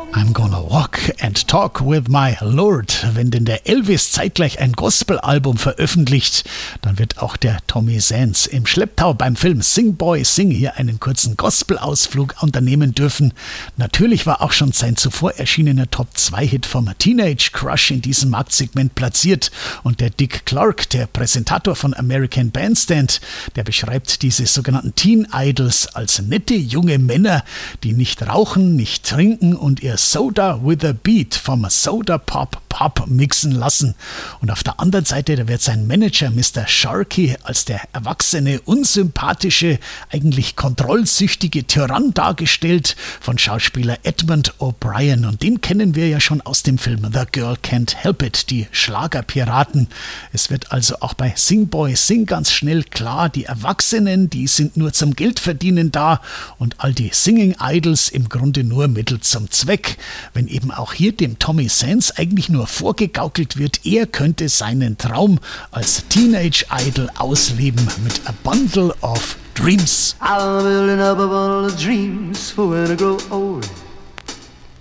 I'm gonna walk and talk with my Lord. Wenn denn der Elvis zeitgleich ein Gospel-Album veröffentlicht, dann wird auch der Tommy Sands im Schlepptau beim Film Sing Boy Sing hier einen kurzen Gospel-Ausflug unternehmen dürfen. Natürlich war auch schon sein zuvor erschienener Top-2-Hit vom Teenage Crush in diesem Marktsegment platziert. Und der Dick Clark, der Präsentator von American Bandstand, der beschreibt diese sogenannten Teen Idols als nette junge Männer, die nicht rauchen, nicht trinken und ihr Soda with a Beat vom Soda Pop mixen lassen. Und auf der anderen Seite, da wird sein Manager Mr. Sharkey als der erwachsene, unsympathische, eigentlich kontrollsüchtige Tyrann dargestellt von Schauspieler Edmund O'Brien. Und den kennen wir ja schon aus dem Film The Girl Can't Help It, die Schlagerpiraten. Es wird also auch bei Sing Boy Sing ganz schnell klar, die Erwachsenen, die sind nur zum Geldverdienen da und all die Singing Idols im Grunde nur Mittel zum Zweck. Wenn eben auch hier dem Tommy Sands eigentlich nur vorgegaukelt wird, er könnte seinen Traum als Teenage Idol ausleben mit A Bundle of Dreams. I'm building up a bundle of dreams for when I grow old.